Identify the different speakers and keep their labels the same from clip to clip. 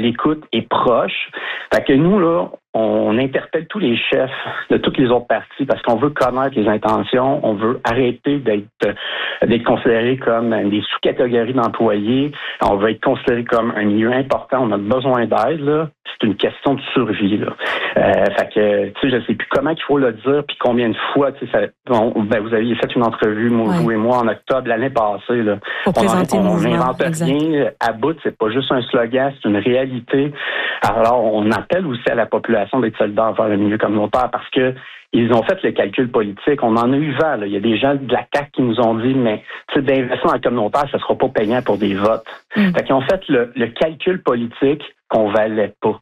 Speaker 1: l'écoute est proche. Fait que nous, là, on interpelle tous les chefs de toutes les autres parties parce qu'on veut connaître les intentions, on veut arrêter d'être considéré comme des sous-catégories d'employés, on veut être considéré comme un milieu important, on a besoin d'aide, là. C'est une question de survie, là. Fait que, tu sais, je sais plus comment il faut le dire, puis combien de fois, tu sais, vous aviez fait une entrevue, vous et moi, en octobre l'année passée, là. On n'invente rien. À bout, c'est pas juste un slogan, c'est une réalité. Alors, on appelle aussi à la population d'être solidaire envers le milieu communautaire parce que ils ont fait le calcul politique. On en a eu vent, là. Il y a des gens de la CAQ qui nous ont dit, mais d'investir dans le communautaire, ça sera pas payant pour des votes. Fait qu'ils ont fait le calcul politique qu'on valait pas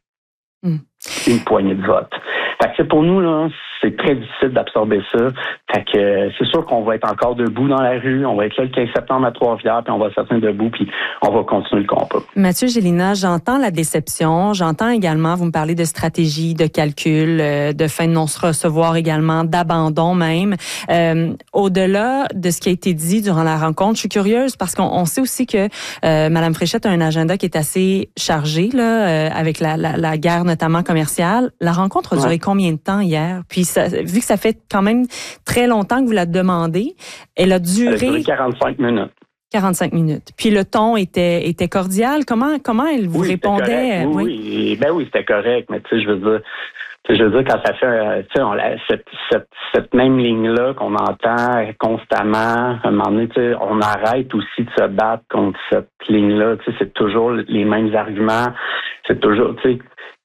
Speaker 1: une poignée de votes. Fait que pour nous, là, c'est très difficile d'absorber ça. Fait que c'est sûr qu'on va être encore debout dans la rue. On va être là le 15 septembre à Trois-Rivières, puis on va se tenir debout, puis on va continuer le combat.
Speaker 2: Mathieu Gélina, j'entends la déception. J'entends également, vous me parlez de stratégie, de calcul, de fin de non-recevoir également, d'abandon même. Au-delà de ce qui a été dit durant la rencontre, je suis curieuse parce qu'on sait aussi que Mme Fréchette a un agenda qui est assez chargé, là, avec la guerre notamment commerciale. La rencontre a duré combien de temps hier? Puis vu que ça fait quand même très longtemps que vous la demandez, elle a duré
Speaker 1: 45 minutes.
Speaker 2: 45 minutes. Puis le ton était cordial. Comment elle vous répondait?
Speaker 1: Oui, c'était correct. Mais tu sais, je veux dire, quand ça fait, cette même ligne-là qu'on entend constamment, à un moment donné, tu sais, on arrête aussi de se battre contre cette ligne-là. Tu sais, c'est toujours les mêmes arguments. C'est toujours, tu sais,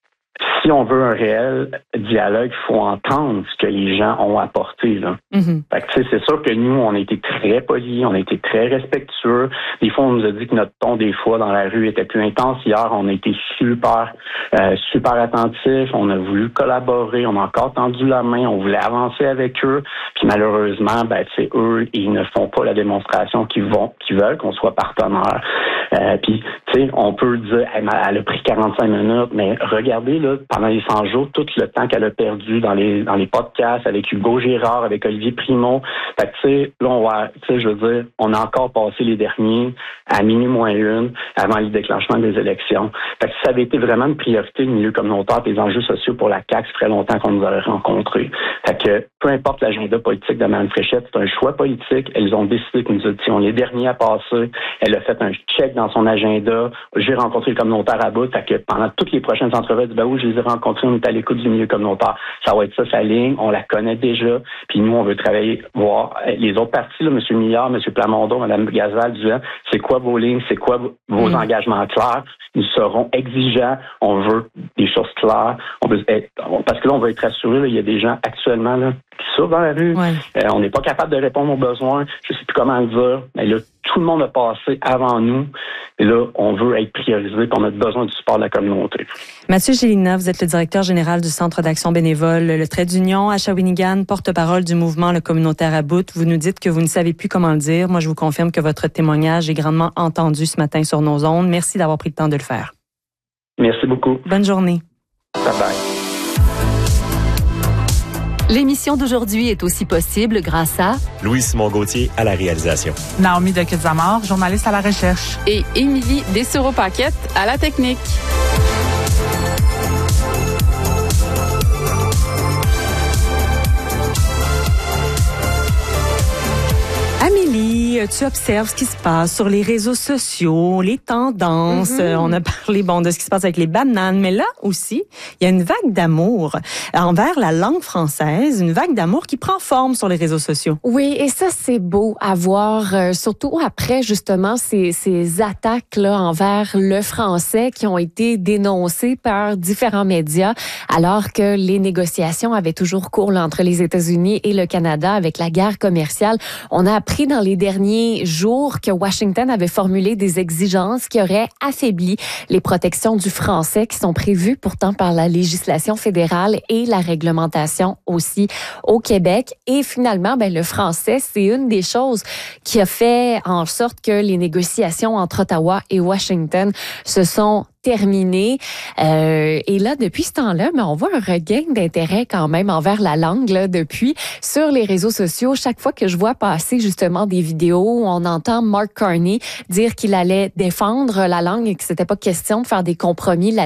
Speaker 1: si on veut un réel dialogue, il faut entendre ce que les gens ont apporté, là. Fait que, tu sais, c'est sûr que nous, on a été très polis, on a été très respectueux. Des fois, on nous a dit que notre ton, des fois, dans la rue était plus intense. Hier, on a été super attentifs. On a voulu collaborer. On a encore tendu la main. On voulait avancer avec eux. Puis malheureusement, c'est eux, ils ne font pas la démonstration qu'ils veulent qu'on soit partenaire. Puis, tu sais, on peut dire, elle a pris 45 minutes, mais regardez, là, pendant les 100 jours, tout le temps qu'elle a perdu dans les podcasts avec Hugo Girard, avec Olivier Primo. Fait que, tu sais, là, je veux dire, on a encore passé les derniers à minuit moins une avant le déclenchement des élections. Fait que si ça avait été vraiment une priorité, le milieu communautaire et les enjeux sociaux pour la CAQ, ça ferait longtemps qu'on nous aurait rencontrés. Fait que, peu importe l'agenda politique de Mme Fréchette, c'est un choix politique. Elles ont décidé que nous étions les derniers à passer. Elle a fait un check dans son agenda. J'ai rencontré le communautaire à bout. Fait que pendant toutes les prochaines entrevues, elle dit, oui, je les ai rencontrés, on est à l'écoute du milieu communautaire. Ça va être ça, sa ligne. On la connaît déjà. Puis nous, on veut travailler, voir les autres partis, là, M. Millard, M. Plamondon, Mme Gazal, disant, c'est quoi vos lignes, c'est quoi vos engagements clairs. Nous serons exigeants. On veut des choses claires. Parce que là, on veut être rassurés. Là, il y a des gens actuellement là, qui souffrent dans la rue. On n'est pas capable de répondre aux besoins. Je ne sais plus comment le dire. Mais là, tout le monde a passé avant nous. Et là, on veut être priorisé et on a besoin du support de la communauté.
Speaker 2: Mathieu Gélina, vous êtes le directeur général du Centre d'action bénévole Le Trait d'Union à Shawinigan, porte-parole du mouvement Le Communautaire à bout. Vous nous dites que vous ne savez plus comment le dire. Moi, je vous confirme que votre témoignage est grandement entendu ce matin sur nos ondes. Merci d'avoir pris le temps de le faire.
Speaker 1: Merci beaucoup.
Speaker 2: Bonne journée.
Speaker 1: Bye-bye.
Speaker 3: L'émission d'aujourd'hui est aussi possible grâce à
Speaker 4: Louis-Simon Gauthier à la réalisation.
Speaker 5: Naomi de Quetzamar, journaliste à la recherche.
Speaker 6: Et Émilie Dessureau-Paquette à la technique.
Speaker 2: Amélie, tu observes ce qui se passe sur les réseaux sociaux, les tendances. On a parlé de ce qui se passe avec les bananes, mais là aussi, il y a une vague d'amour envers la langue française, une vague d'amour qui prend forme sur les réseaux sociaux.
Speaker 7: Oui, et ça, c'est beau à voir, surtout après, justement, ces attaques-là envers le français qui ont été dénoncées par différents médias, alors que les négociations avaient toujours cours là, entre les États-Unis et le Canada avec la guerre commerciale. On a appris dans les derniers jours que Washington avait formulé des exigences qui auraient affaibli les protections du français qui sont prévues pourtant par la législation fédérale et la réglementation aussi au Québec. Et finalement, le français, c'est une des choses qui a fait en sorte que les négociations entre Ottawa et Washington se sont terminé. Et là, depuis ce temps-là, on voit un regain d'intérêt quand même envers la langue là, depuis sur les réseaux sociaux. Chaque fois que je vois passer justement des vidéos où on entend Mark Carney dire qu'il allait défendre la langue et que c'était pas question de faire des compromis là